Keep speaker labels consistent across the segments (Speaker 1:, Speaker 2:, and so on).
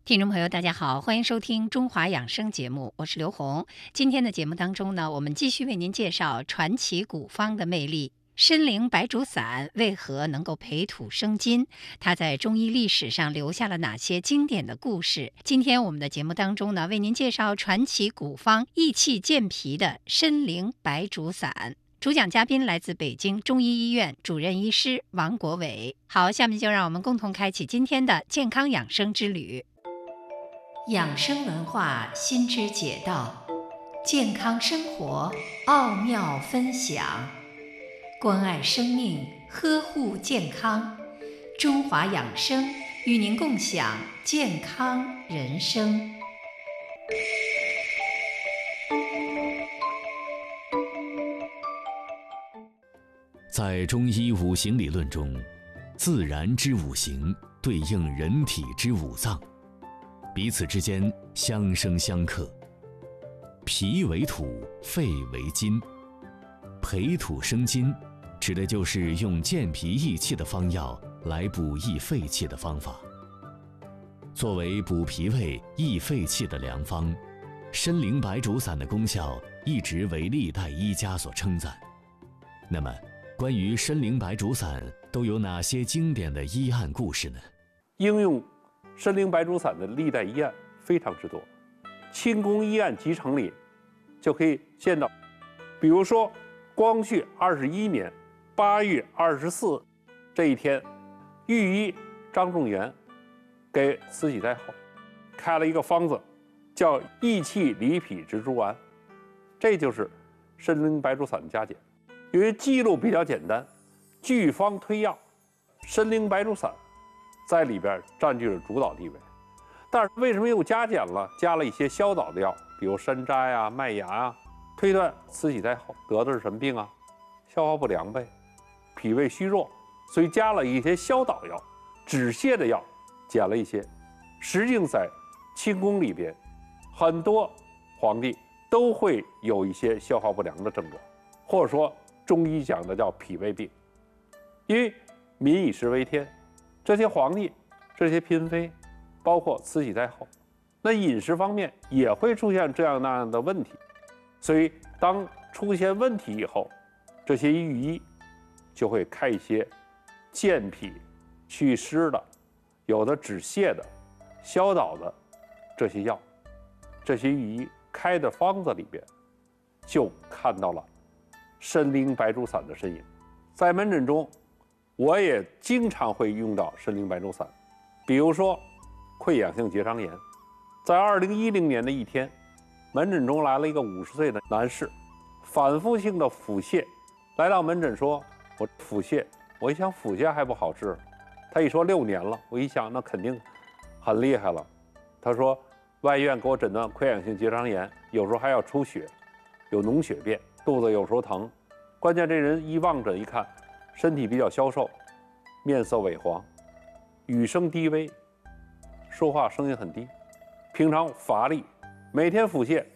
Speaker 1: 听众朋友，大家好，欢迎收听中华养生节目，我是刘红。今天的节目当中呢，我们继续为您介绍传奇古方的魅力。参苓白术散为何能够培土生金？它在中医历史上留下了哪些经典的故事？今天我们的节目当中呢，为您介绍传奇古方益气健脾的参苓白术散。主讲嘉宾来自北京中医医院主任医师王国伟。好，下面就让我们共同开启今天的健康养生之旅。养生文化新知解道，健康生活奥妙分享，关爱生命，呵护健康。中华养生与您共享健康人生。
Speaker 2: 在中医五行理论中，自然之五行对应人体之五脏，彼此之间相生相克。脾为土，肺为金，培土生金指的就是用健脾益气的方药来补益肺气的方法。作为补脾胃益肺气的良方，参苓白术散的功效一直为历代医家所称赞。那么关于参苓白术散都有哪些经典的医案故事呢？
Speaker 3: 应用参苓白术散的历代医案非常之多，清宫医案集成里就可以见到。比如说光绪21年8月24这一天，御医张仲元给慈禧太后开了一个方子，叫益气理脾之珠丸，这就是参苓白术散的加减。由于记录比较简单，据方推药，参苓白术散在里边占据了主导地位。但是为什么又加减了，加了一些消导的药，比如山楂呀、麦芽啊？推断慈禧太后得的是什么病啊？消化不良呗，脾胃虚弱，所以加了一些消导药，止泻的药减了一些。实际上在清宫里边，很多皇帝都会有一些消化不良的症状，或者说中医讲的叫脾胃病。因为民以食为天，这些皇帝、这些嫔妃，包括慈禧太后，那饮食方面也会出现这样那样的问题。所以当出现问题以后，这些御医就会开一些健脾祛湿的，有的止泻的、消导的这些药。这些御医开的方子里边就看到了参苓白术散的身影。在门诊中我也经常会用到参苓白术散。比如说溃疡性结肠炎，在2010年的一天，门诊中来了一个50岁的男士，反复性的腹泻，来到门诊说我腹泻。我一想腹泻还不好治，他一说6年了，我一想那肯定很厉害了。他说外院给我诊断溃疡性结肠炎，有时候还要出血，有脓血便，肚子有时候疼。关键这人一望诊一看，身体比较消瘦，面色萎黄，语声低微，说话声音很低，平常乏力，每天腹泻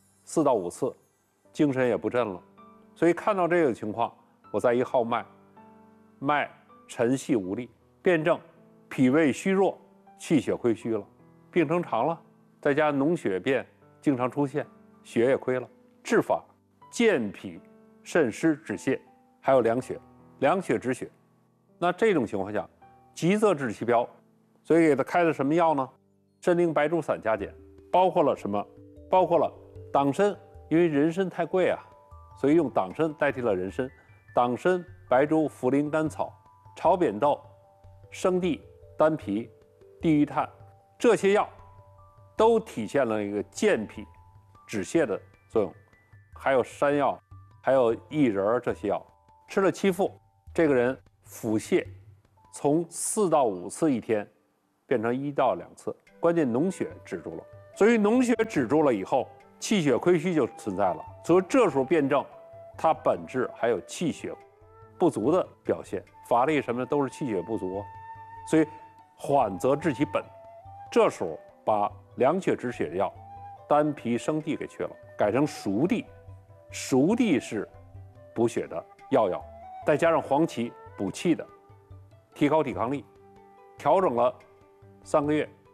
Speaker 3: 4到5次，精神也不振了。所以看到这个情况，我再一号脉，脉沉细无力，辩证脾胃虚弱，气血亏虚了，病程长了，再加脓血便经常出现，血也亏了。治法健脾渗湿止泻，还有凉血止血。那这种情况下急则治其标，所以给他开的什么药呢？参苓白术散加减，包括了什么？包括了党参，因为人参太贵啊，所以用党参代替了人参。党参、白术、茯苓、甘草、炒扁豆、生地、丹皮、地榆炭，这些药都体现了一个健脾止泻的作用。还有山药，还有薏仁，这些药吃了7副，这个人腹泻从4到5次一天变成1到2次，关键脓血止住了。所以脓血止住了以后，气血亏虚就存在了。所以这时候辩证它本质还有气血不足的表现，乏力什么的都是气血不足。所以缓则治其本，这时候把凉血止血的药丹皮生地给去了，改成熟地。熟地是补血的药，再加上黄芪补气的，提高抵抗力。调整了3个月，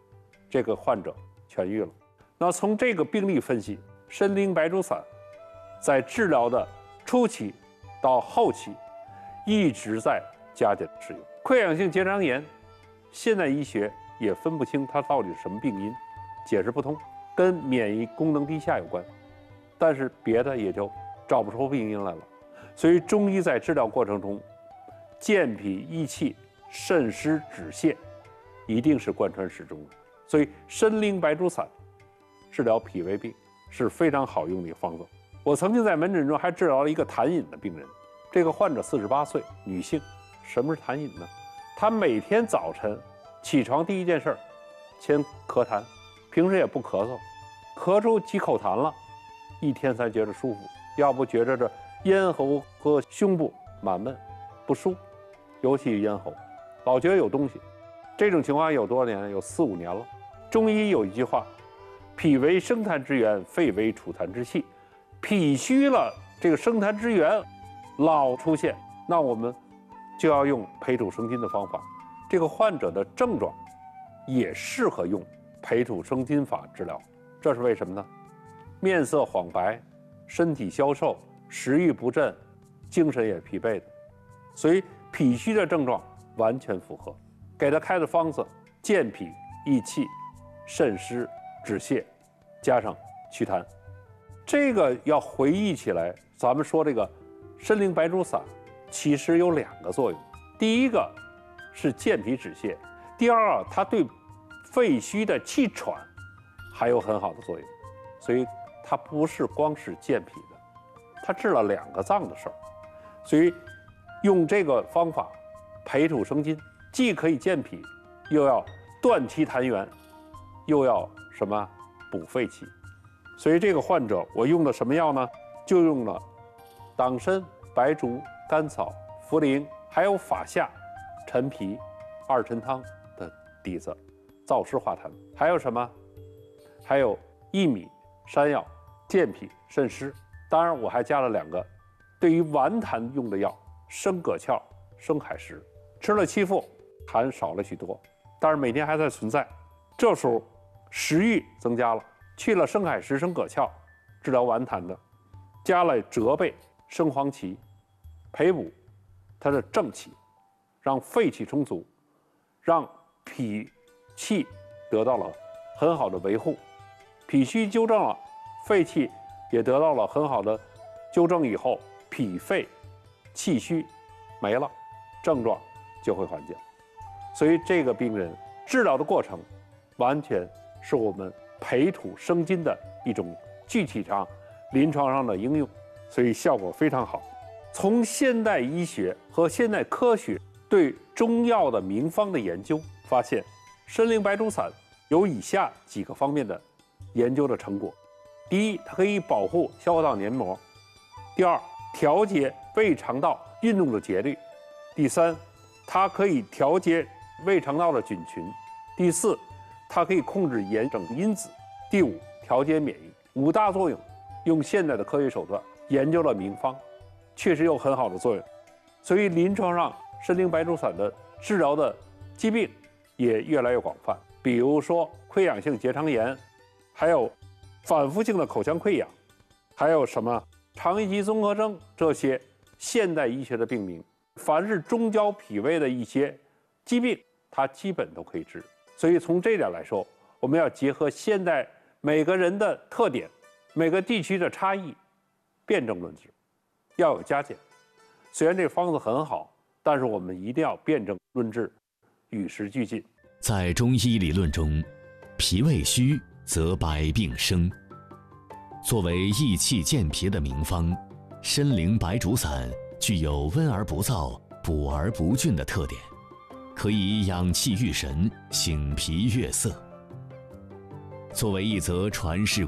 Speaker 3: 这个患者痊愈了。那从这个病例分析，参苓白术散在治疗的初期到后期一直在加减使用。溃疡性结肠炎，现代医学也分不清它到底是什么病因，解释不通，跟免疫功能低下有关，但是别的也就找不出病因来了。所以中医在治疗过程中，健脾益气、渗湿止泻，一定是贯穿始终的。所以参苓白术散治疗脾胃病是非常好用的一个方子。我曾经在门诊中还治疗了一个痰饮的病人，这个患者48岁，女性。什么是痰饮呢？她每天早晨起床第一件事先咳痰，平时也不咳嗽，咳出几口痰了，一天才觉得舒服，要不觉着这咽喉和胸部满闷不舒，尤其咽喉老觉得有东西。这种情况有多少年？有4、5年了。中医有一句话，脾为生痰之源，肺为储痰之器。脾虚了，这个生痰之源老出现，那我们就要用培土生金的方法。这个患者的症状也适合用培土生金法治疗。这是为什么呢？面色黄白，身体消瘦，食欲不振，精神也疲惫的，所以脾虚的症状完全符合。给他开的方子，健脾益气、渗湿止泻，加上祛痰。这个要回忆起来，咱们说这个参苓白术散其实有2个作用。第一个是健脾止泻，第二它对肺虚的气喘还有很好的作用。所以它不是光是健脾的，它治了2个脏的事儿。所以用这个方法培土生金，既可以健脾，又要断其痰源，又要什么补肺气。所以这个患者我用的什么药呢？就用了党参、白术、甘草、茯苓，还有法夏、陈皮、2陈汤的底子，燥湿化痰。还有什么？还有薏米、山药，健脾渗湿。当然我还加了2个对于顽痰用的药，生葛壳、生海石。吃了7副，痰少了许多，但是每天还在存在。这时候食欲增加了，去了生海石、生葛壳治疗顽痰的，加了折贝、生黄芪，培补它的正气，让肺气充足，让脾气得到了很好的维护，脾虚纠正了，肺气也得到了很好的纠正以后，脾肺气虚没了，症状就会缓解。所以这个病人治疗的过程完全是我们培土生金的一种具体上临床上的应用，所以效果非常好。从现代医学和现代科学对中药的名方的研究发现，参苓白术散有以下几个方面的研究的成果。第一，它可以保护消化道黏膜；第二，调节胃肠道运动的节律；第三，它可以调节胃肠道的菌群；第四，它可以控制炎症因子；第五，调节免疫。5大作用，用现代的科学手段研究了名方，确实有很好的作用。所以临床上参苓白术散的治疗的疾病也越来越广泛，比如说溃疡性结肠炎，还有反复性的口腔溃疡，还有什么肠易激综合征，这些现代医学的病名，凡是中焦脾胃的一些疾病，它基本都可以治。所以从这点来说，我们要结合现代每个人的特点，每个地区的差异，辩证论治，要有加减。虽然这方子很好，但是我们一定要辩证论治，与时俱进。
Speaker 2: 在中医理论中，脾胃虚则百病生。作为益气健脾的名方，参苓白术散具有温而不燥、补而不峻的特点，可以养气育神、醒脾悦色。作为一则传世